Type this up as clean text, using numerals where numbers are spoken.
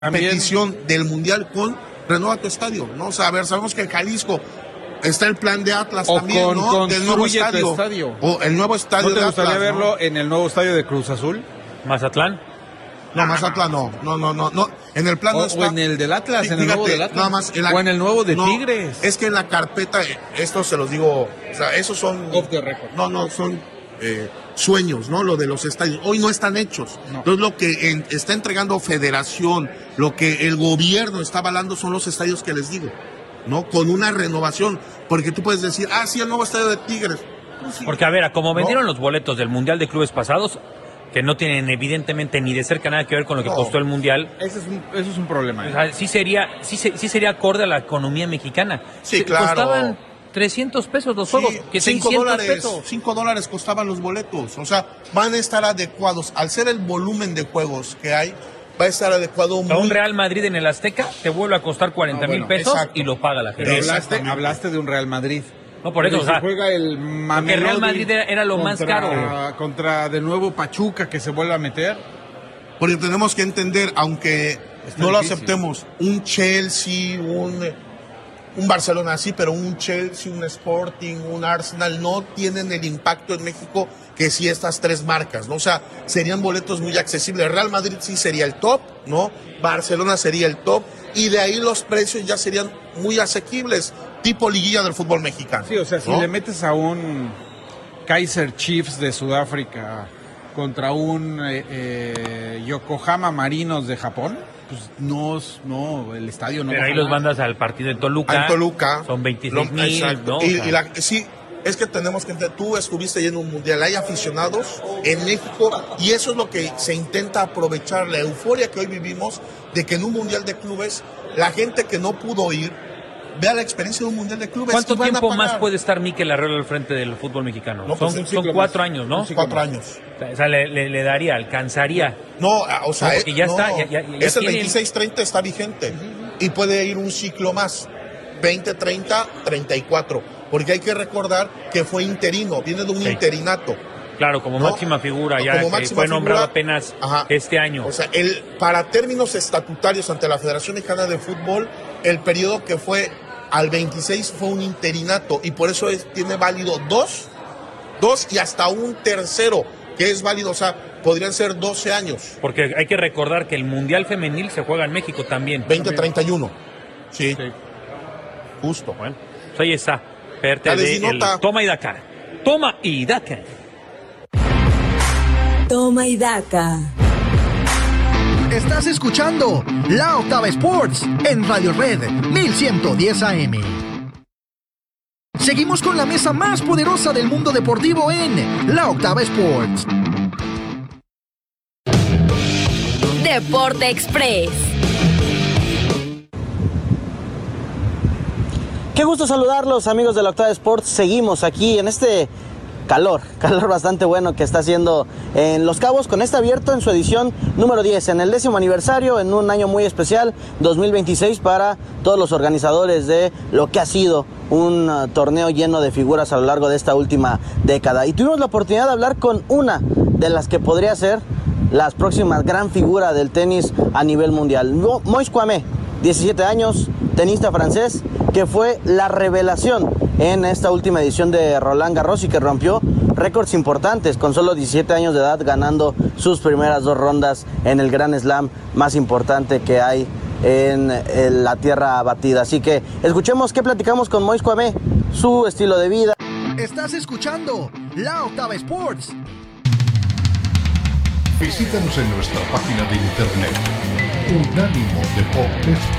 petición del Mundial con renueva tu estadio, ¿no? O sea, a ver, sabemos que en Jalisco está el plan de Atlas también, ¿no? Del nuevo estadio. O el nuevo estadio ¿No te de gustaría Atlas, verlo ¿no? en el nuevo estadio de Cruz Azul? ¿Mazatlán? No, Mazatlán no. En el plan no está. O en el del Atlas, en el nuevo del Atlas. Nada más o en el nuevo de Tigres. Es que en la carpeta, esto se los digo, o sea, esos son... Off the record. No, son sueños, ¿no? Lo de los estadios. Hoy no están hechos. No. Entonces lo que está entregando Federación, lo que el gobierno está avalando son los estadios que les digo, ¿no? Con una renovación. Porque tú puedes decir, sí, el nuevo estadio de Tigres. Pues sí. Porque, a ver, como vendieron los boletos del Mundial de Clubes pasados, que no tienen evidentemente ni de cerca nada que ver con lo que costó el Mundial. Eso es un problema. O sea, sí sería acorde a la economía mexicana. Sí, claro. Costaban 300 pesos los juegos, que 600 pesos. $5 costaban los boletos. O sea, van a estar adecuados. Al ser el volumen de juegos que hay, va a estar adecuado A un Real Madrid en el Azteca te vuelve a costar 40,000 pesos exacto. y lo paga la gente. Hablaste de un Real Madrid. No, por eso, o sea, juega el porque Real Madrid era lo más caro. Contra de nuevo Pachuca, que se vuelve a meter. Porque tenemos que entender, aunque Está no lo difícil. aceptemos, un Chelsea, un Barcelona sí, pero un Chelsea, un Sporting, un Arsenal no tienen el impacto en México que sí estas tres marcas, ¿no? O sea, serían boletos muy accesibles. Real Madrid sí sería el top, ¿no? Barcelona sería el top y de ahí los precios ya serían muy asequibles, tipo liguilla del fútbol mexicano. Sí, o sea, si ¿no? le metes a un Kaiser Chiefs de Sudáfrica contra un Yokohama Marinos de Japón, pues no, el estadio no. Pero ahí baja los nada. mandas al partido en Toluca. En Toluca. Son 26,000, Exacto. ¿no? Sí, es que tenemos que entender, tú estuviste ya en un mundial, hay aficionados en México y eso es lo que se intenta aprovechar, la euforia que hoy vivimos de que en un mundial de clubes, la gente que no pudo ir, vea la experiencia de un mundial de clubes. ¿Cuánto y van a tiempo pagar. más puede estar Mikel Arreola al frente del fútbol mexicano? No, pues, son 4 años, ¿no? 4 años. O sea, le daría, alcanzaría. No, o sea, No, porque ya está, ya es el tiene- 26-30 está vigente y puede ir un ciclo más, 20-30, 34, porque hay que recordar que fue interino, viene de un interinato. Claro, como ¿no? máxima figura, Como ya que máxima fue nombrado figura, apenas ajá. este año. O sea, para términos estatutarios ante la Federación Mexicana de Fútbol, el periodo que fue al 26 fue un interinato y por eso tiene válido dos y hasta un tercero que es válido, o sea, podrían ser 12 años. Porque hay que recordar que el Mundial Femenil se juega en México también. 20-31. Sí. Justo. Bueno, pues ahí está. Parte Dale, de Zinota. Toma y Daca. Toma y Daca. Toma y Daca. Estás escuchando La Octava Sports en Radio Red 1110 AM. Seguimos con la mesa más poderosa del mundo deportivo en La Octava Sports. Deporte Express. Qué gusto saludarlos, amigos de la Octava Sports. Seguimos aquí en este calor bastante bueno que está haciendo en Los Cabos, con este abierto en su edición número 10, en el 10º aniversario, en un año muy especial, 2026, para todos los organizadores de lo que ha sido un torneo lleno de figuras a lo largo de esta última década. Y tuvimos la oportunidad de hablar con una de las que podría ser las próximas gran figura del tenis a nivel mundial. Moise Kouamé, 17 años, tenista francés, que fue la revelación en esta última edición de Roland Garros y que rompió récords importantes con solo 17 años de edad, ganando sus primeras 2 rondas en el Grand Slam más importante que hay en la tierra batida. Así que escuchemos qué platicamos con Moise Kouamé, su estilo de vida. Estás escuchando La Octava Sports. Visítanos en nuestra página de internet unánimodeportes.com.